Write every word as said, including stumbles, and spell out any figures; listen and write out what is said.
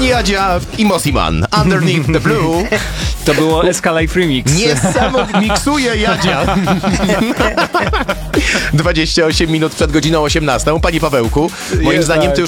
Pani Jadzia i Mosiman. Underneath the Blue. To było Escalade Remix. Niesamowite. Miksuje Jadzia. dwadzieścia osiem minut przed godziną osiemnastą. Panie Pawełku, moim Jest zdaniem tak. to już